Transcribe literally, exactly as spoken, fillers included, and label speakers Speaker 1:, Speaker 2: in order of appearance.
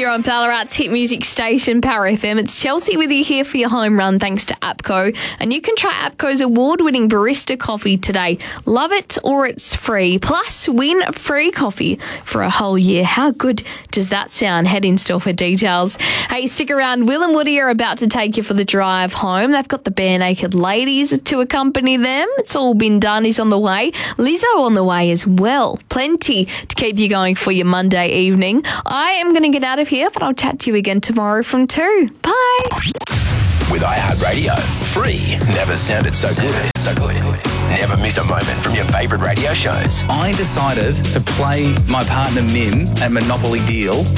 Speaker 1: Here on Ballarat's hit music station, Power F M. It's Chelsea with you here for your home run thanks to APCO. And you can try APCO's award-winning barista coffee today. Love it or it's free. Plus, win free coffee for a whole year. How good does that sound? Head in store for details. Hey, stick around. Will and Woody are about to take you for the drive home. They've got the Bare Naked Ladies to accompany them. It's all been done. He's on the way. Lizzo on the way as well. Plenty to keep you going for your Monday evening. I am going to get out of here, but I'll chat to you again tomorrow from two. Bye.
Speaker 2: With iHeartRadio, free never sounded so good. So good. Never miss a moment from your favourite radio shows.
Speaker 3: I decided to play my partner Min at Monopoly Deal